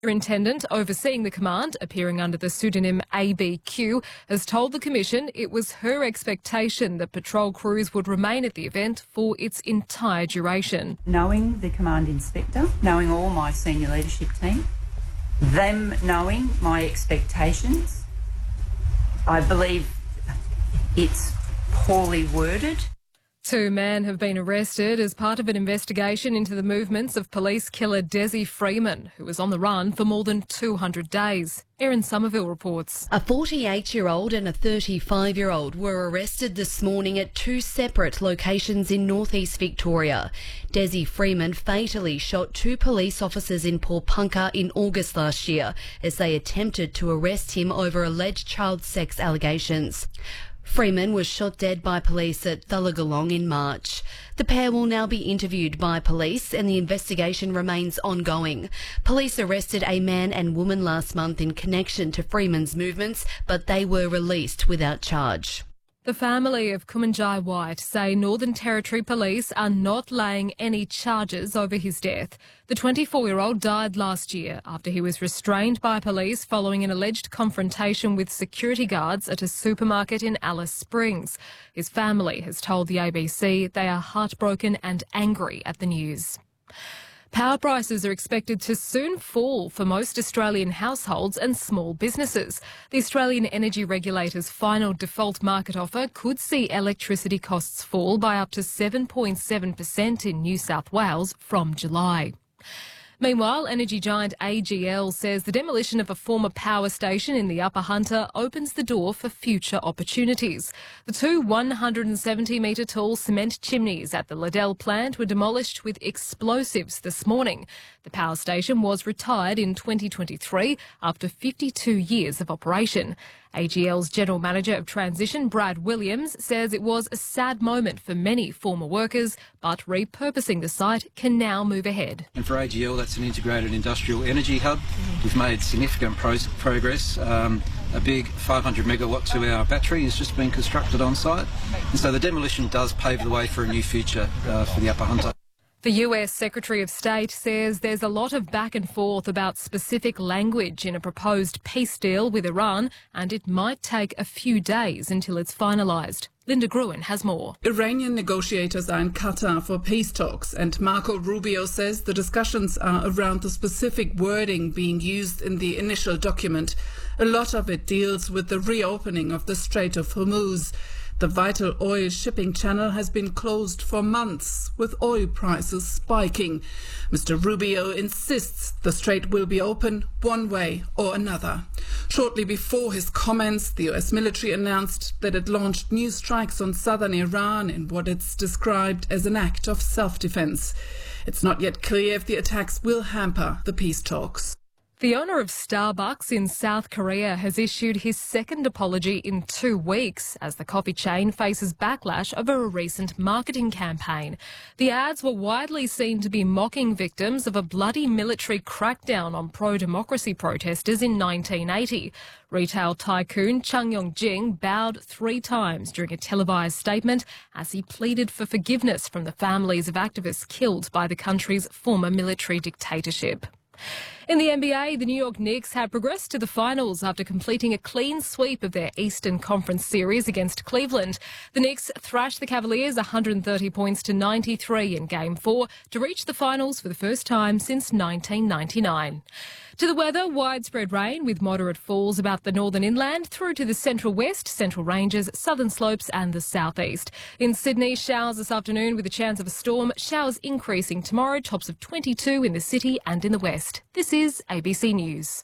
Superintendent overseeing the command, appearing under the pseudonym ABQ, has told the Commission it was her expectation that patrol crews would remain at the event for its entire duration. Knowing the command inspector, knowing all my senior leadership team, them knowing my expectations, I believe it's poorly worded. 2 men have been arrested as part of an investigation into the movements of police killer Desi Freeman, who was on the run for more than 200 days. Erin Somerville reports. A 48-year-old and a 35-year-old were arrested this morning at 2 separate locations in northeast Victoria. Desi Freeman fatally shot 2 police officers in Paulpunka in August last year as they attempted to arrest him over alleged child sex allegations. Freeman was shot dead by police at Thullagalong in March. The pair will now be interviewed by police and the investigation remains ongoing. Police arrested a man and woman last month in connection to Freeman's movements, but they were released without charge. The family of Kumanjai White say Northern Territory Police are not laying any charges over his death. The 24-year-old died last year after he was restrained by police following an alleged confrontation with security guards at a supermarket in Alice Springs. His family has told the ABC they are heartbroken and angry at the news. Power prices are expected to soon fall for most Australian households and small businesses. The Australian Energy Regulator's final default market offer could see electricity costs fall by up to 7.7% in New South Wales from July. Meanwhile, energy giant AGL says the demolition of a former power station in the Upper Hunter opens the door for future opportunities. The 2 170-metre tall cement chimneys at the Liddell plant were demolished with explosives this morning. The power station was retired in 2023 after 52 years of operation. AGL's General Manager of Transition, Brad Williams, says it was a sad moment for many former workers, but repurposing the site can now move ahead. And for AGL, that's an integrated industrial energy hub. We've made significant progress. A big 500 megawatt 2-hour battery has just been constructed on site. And so the demolition does pave the way for a new future for the Upper Hunter. The US Secretary of State says there's a lot of back and forth about specific language in a proposed peace deal with Iran, and it might take a few days until it's finalised. Linda Gruen has more. Iranian negotiators are in Qatar for peace talks, and Marco Rubio says the discussions are around the specific wording being used in the initial document. A lot of it deals with the reopening of the Strait of Hormuz. The vital oil shipping channel has been closed for months, with oil prices spiking. Mr. Rubio insists the strait will be open one way or another. Shortly before his comments, the US military announced that it launched new strikes on southern Iran in what it's described as an act of self-defense. It's not yet clear if the attacks will hamper the peace talks. The owner of Starbucks in South Korea has issued his second apology in 2 weeks as the coffee chain faces backlash over a recent marketing campaign. The ads were widely seen to be mocking victims of a bloody military crackdown on pro-democracy protesters in 1980. Retail tycoon Chung Yong-jing bowed 3 times during a televised statement as he pleaded for forgiveness from the families of activists killed by the country's former military dictatorship. In the NBA, the New York Knicks have progressed to the finals after completing a clean sweep of their Eastern Conference series against Cleveland. The Knicks thrashed the Cavaliers 130 points to 93 in Game 4 to reach the finals for the first time since 1999. To the weather, widespread rain with moderate falls about the northern inland through to the central west, central ranges, southern slopes and the southeast. In Sydney, showers this afternoon with a chance of a storm. Showers increasing tomorrow, tops of 22 in the city and in the west. This is ABC News.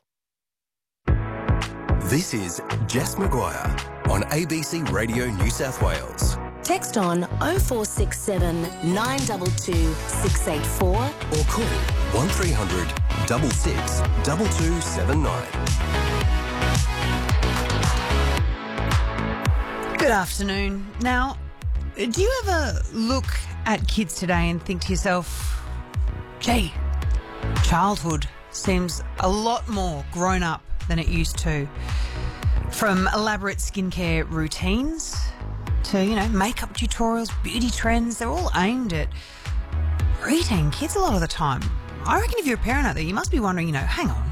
This is Jess Maguire on ABC Radio New South Wales. Text on 0467 922 684 or call 1300 66 2279. Good afternoon. Now, do you ever look at kids today and think to yourself, gee, childhood seems a lot more grown up than it used to? From elaborate skincare routines to, makeup tutorials, beauty trends, they're all aimed at preteen kids a lot of the time. I reckon if you're a parent out there, you must be wondering, hang on,